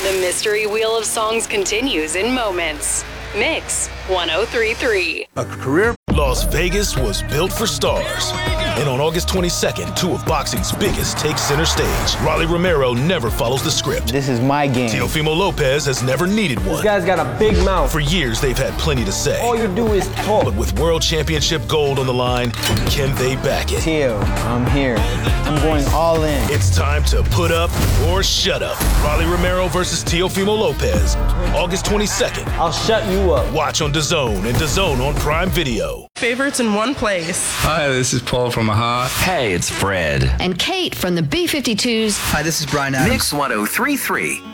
The mystery wheel of songs continues in moments. Mix 1033. A career. Las Vegas was built for stars. And on August 22nd, two of boxing's biggest take center stage. Rolly Romero never follows the script. This is my game. Teofimo Lopez has never needed one. This guy's got a big mouth. For years, they've had plenty to say. All you do is talk. But with World Championship gold on the line, can they back it? Teo, I'm here. I'm going all in. It's time to put up or shut up. Rolly Romero versus Teofimo Lopez, August 22nd. I'll shut you up. Watch on DAZN and DAZN on Prime Video. Favorites in one place. Hi, this is Paul from AHA. Hey, it's Fred. And Kate from the B-52s. Hi, this is Brian Adams. Mix 1033.